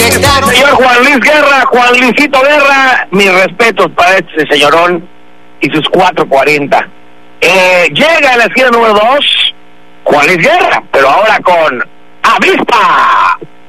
Señor Juan Luis Guerra, Juan Luisito Guerra, mis respetos para este señorón y sus 4:40. Llega a la esquina número 2, Juan Luis Guerra, pero ahora con Avispa.